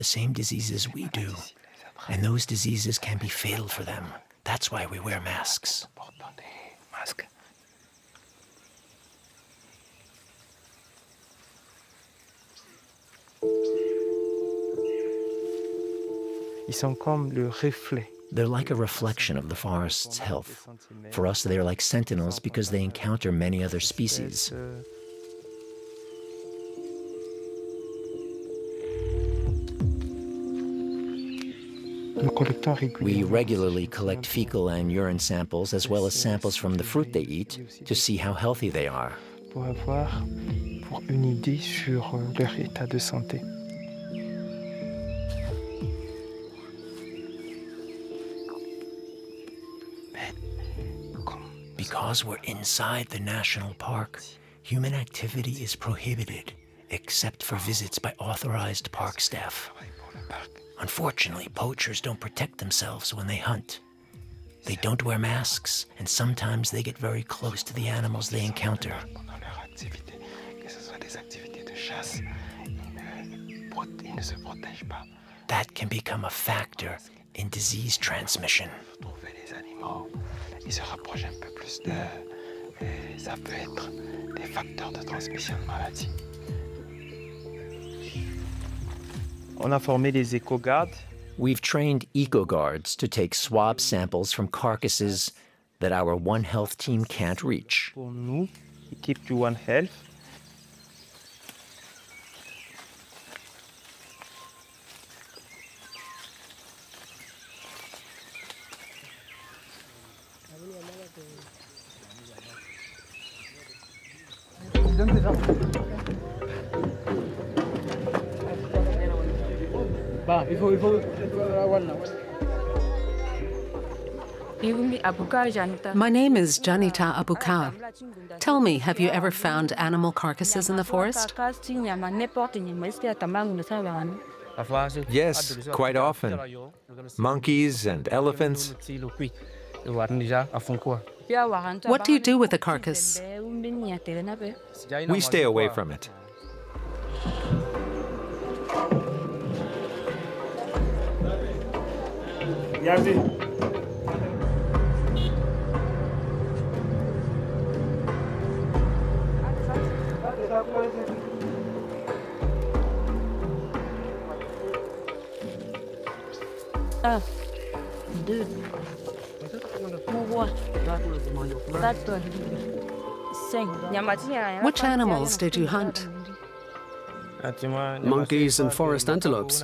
the same diseases we do, and those diseases can be fatal for them. That's why we wear masks. Ils sont comme le reflet. They're like a reflection of the forest's health. For us, they're like sentinels because they encounter many other species. We regularly collect fecal and urine samples as well as samples from the fruit they eat to see how healthy they are. Pour une idée sur leur état de santé. Because we're inside the national park, human activity is prohibited, except for visits by authorized park staff. Unfortunately, poachers don't protect themselves when they hunt. They don't wear masks, and sometimes they get very close to the animals they encounter. That can become a factor in disease transmission. Ils se rapprochent un peu plus et ça peut être des facteurs de transmission de maladie. On a formé des éco-gardes. We've trained eco-guards to take swab samples from carcasses that our One Health team can't reach. Pour nous, équipe du One Health. My name is Janita Abukar. Tell me, have you ever found animal carcasses in the forest? Yes, quite often. Monkeys and elephants. What do you do with the carcass? We stay away from it. Which animals did you hunt? Monkeys and forest antelopes.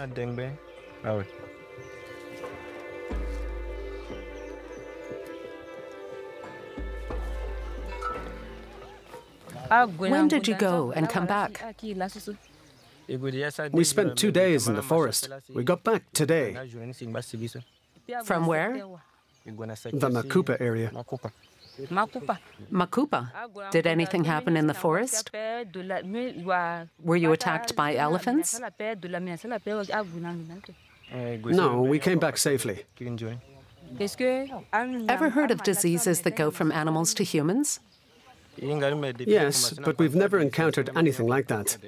When did you go and come back? We spent 2 days in the forest. We got back today. From where? The Makupa area. Makupa. Did anything happen in the forest? Were you attacked by elephants? No, we came back safely. Ever heard of diseases that go from animals to humans? Yes, but we've never encountered anything like that.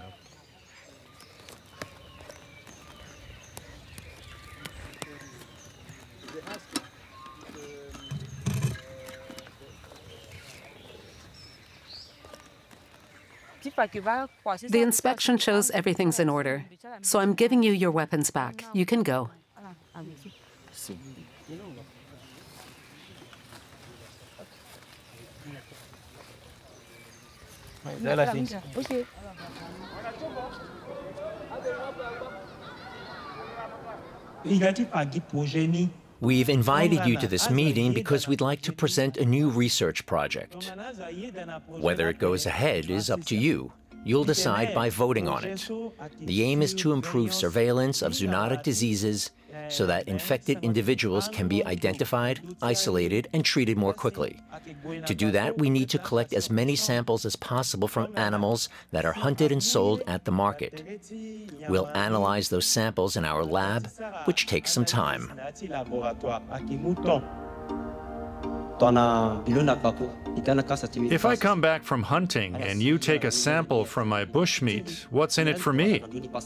The inspection shows everything's in order, so I'm giving you your weapons back. You can go. We've invited you to this meeting because we'd like to present a new research project. Whether it goes ahead is up to you. You'll decide by voting on it. The aim is to improve surveillance of zoonotic diseases so that infected individuals can be identified, isolated, and treated more quickly. To do that, we need to collect as many samples as possible from animals that are hunted and sold at the market. We'll analyze those samples in our lab, which takes some time. If I come back from hunting and you take a sample from my bushmeat, what's in it for me?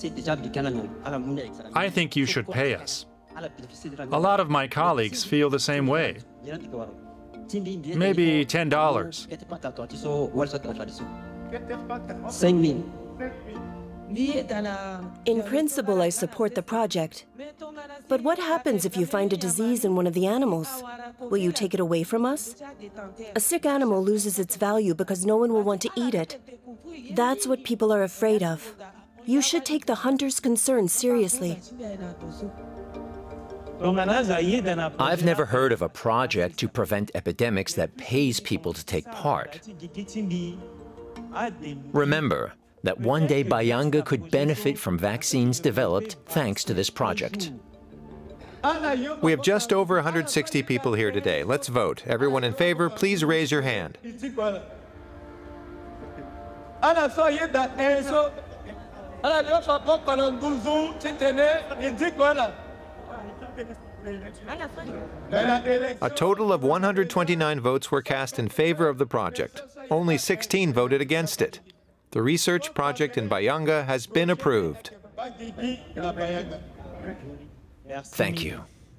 I think you should pay us. A lot of my colleagues feel the same way. Maybe $10. In principle, I support the project. But what happens if you find a disease in one of the animals? Will you take it away from us? A sick animal loses its value because no one will want to eat it. That's what people are afraid of. You should take the hunters' concerns seriously. I've never heard of a project to prevent epidemics that pays people to take part. Remember that one day Bayanga could benefit from vaccines developed thanks to this project. We have just over 160 people here today. Let's vote. Everyone in favor, please raise your hand. A total of 129 votes were cast in favor of the project. Only 16 voted against it. The research project in Bayanga has been approved. Thank you.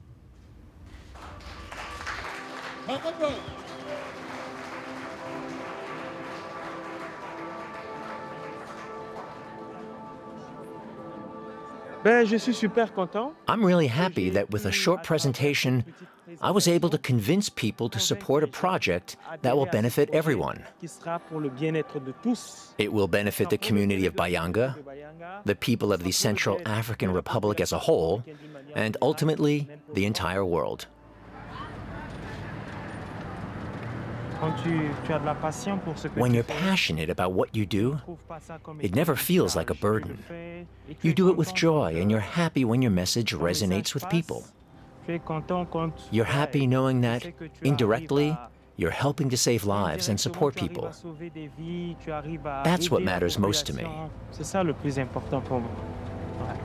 I'm really happy that with a short presentation, I was able to convince people to support a project that will benefit everyone. It will benefit the community of Bayanga, the people of the Central African Republic as a whole, and ultimately, the entire world. When you're passionate about what you do, it never feels like a burden. You do it with joy, and you're happy when your message resonates with people. You're happy knowing that, indirectly, you're helping to save lives and support people. That's what matters most to me.